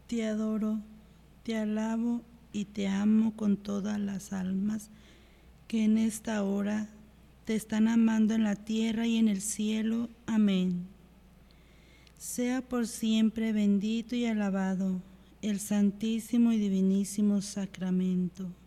Te adoro, te alabo y te amo con todas las almas que en esta hora te están amando en la tierra y en el cielo. Amén. Sea por siempre bendito y alabado el santísimo y divinísimo sacramento.